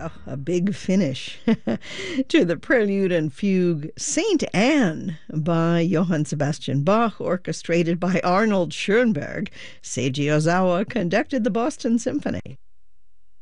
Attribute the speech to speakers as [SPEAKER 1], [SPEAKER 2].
[SPEAKER 1] Oh, a big finish to the prelude and fugue Saint Anne by Johann Sebastian Bach, orchestrated by Arnold Schoenberg. Seiji Ozawa conducted the Boston Symphony.